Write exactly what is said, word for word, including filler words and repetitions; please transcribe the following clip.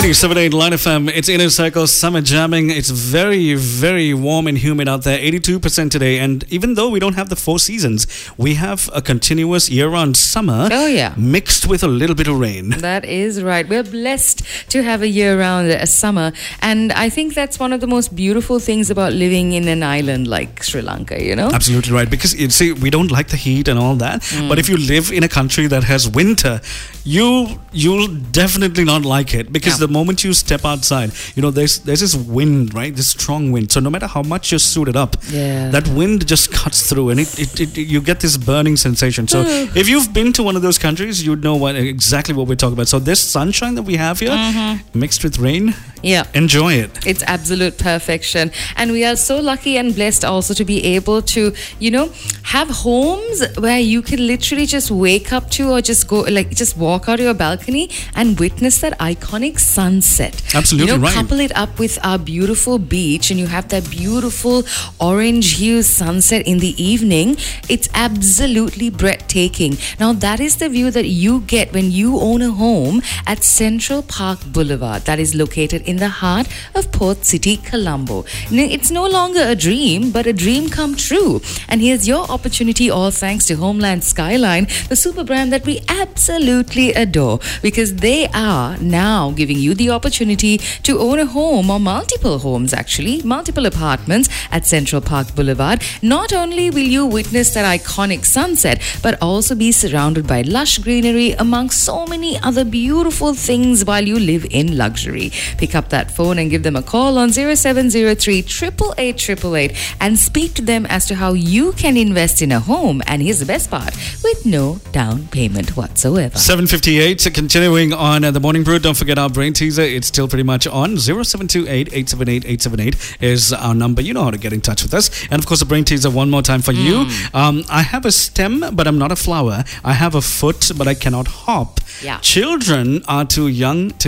eighty-seven point eight Line F M. It's Inner Circle Summer Jamming. It's very, very warm and humid out there. eighty-two percent today. And even though we don't have the four seasons, we have a continuous year-round summer. Oh, yeah. Mixed with a little bit of rain. That is right. We're blessed to have a year-round a summer. And I think that's one of the most beautiful things about living in an island like Sri Lanka, you know? Absolutely right. Because, you see, we don't like the heat and all that. Mm. But if you live in a country that has winter, you, you'll definitely not like it. Because yeah. the moment you step outside, you know, there's there's this wind, right? This strong wind. So no matter how much you're suited up, yeah. that wind just cuts through and it, it, it you get this burning sensation. So if you've been to one of those countries, you'd know what exactly what we're talking about. So this sunshine that we have here, mm-hmm. mixed with rain, yeah, enjoy it. It's absolute perfection. And we are so lucky and blessed also to be able to, you know, have homes where you can literally just wake up to or just go, like, just walk out of your balcony and witness that iconic sunset. Absolutely you know, right. Couple it up with our beautiful beach and you have that beautiful orange hue sunset in the evening. It's absolutely breathtaking. Now, that is the view that you get when you own a home at Central Park Boulevard that is located in the heart of Port City, Colombo. Now, it's no longer a dream, but a dream come true. And here's your opportunity, all thanks to Homeland Skyline, the super brand that we absolutely adore, because they are now giving you the opportunity to own a home or multiple homes, actually, multiple apartments at Central Park Boulevard. Not only will you witness that iconic sunset, but also be surrounded by lush greenery amongst so many other beautiful things while you live in luxury. Pick up that phone and give them a call on zero seven zero three, eight eight eight, eight eight eight and speak to them as to how you can invest in a home. And here's the best part, with no down payment whatsoever. seven fifty-eight, continuing on uh, the Morning Brew. Don't forget our brain teaser. It's still pretty much on. zero seven two eight, eight seven eight, eight seven eight is our number. You know how to get in touch with us. And of course, the brain teaser one more time for mm. you. Um, I have a stem, but I'm not a flower. I have a foot, but I cannot hop. Yeah. Children are too young to